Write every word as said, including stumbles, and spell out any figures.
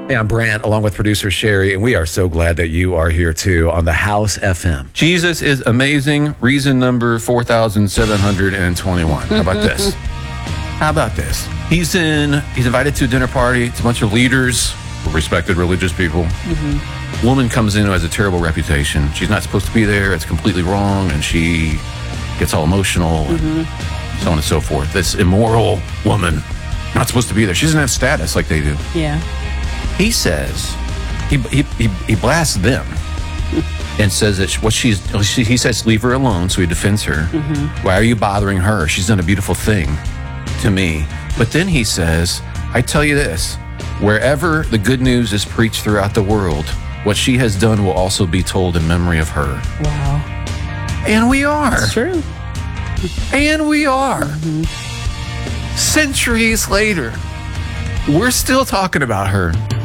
Hey, I'm Brant, along with producer Sherry, and we are so glad that you are here too on the House F M. Jesus is amazing. Reason number four thousand seven hundred twenty-one. How about this? How about this? He's in, he's invited to a dinner party. It's a bunch of leaders, respected religious people. Mm-hmm. Woman comes in who has a terrible reputation. She's not supposed to be there. It's completely wrong. And she gets all emotional mm-hmm. and so on and so forth. This immoral woman, not supposed to be there. She doesn't have status like they do. Yeah. He says, he, he, he, he blasts them and says that what she's, she, he says, leave her alone, so he defends her. Mm-hmm. Why are you bothering her? She's done a beautiful thing to me. But then he says, I tell you this, wherever the good news is preached throughout the world, what she has done will also be told in memory of her. Wow. And we are. It's true. And we are. Mm-hmm. Centuries later, we're still talking about her.